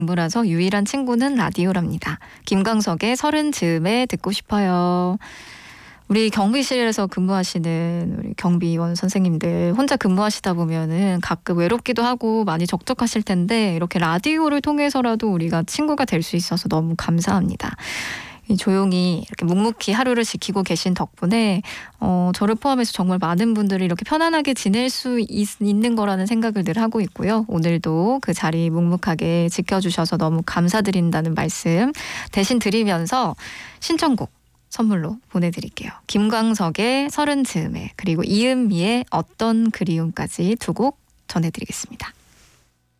라서 유일한 친구는 라디오랍니다. 김광석의 서른 즈음에 듣고 싶어요. 우리 경비실에서 근무하시는 우리 경비원 선생님들 혼자 근무하시다 보면은 가끔 외롭기도 하고 많이 적적하실 텐데 이렇게 라디오를 통해서라도 우리가 친구가 될 수 있어서 너무 감사합니다. 조용히 이렇게 묵묵히 하루를 지키고 계신 덕분에 저를 포함해서 정말 많은 분들이 이렇게 편안하게 지낼 수 있는 거라는 생각을 늘 하고 있고요. 오늘도 그 자리 묵묵하게 지켜주셔서 너무 감사드린다는 말씀 대신 드리면서 신청곡 선물로 보내드릴게요. 김광석의 서른 즈음에 그리고 이은미의 어떤 그리움까지 두 곡 전해드리겠습니다.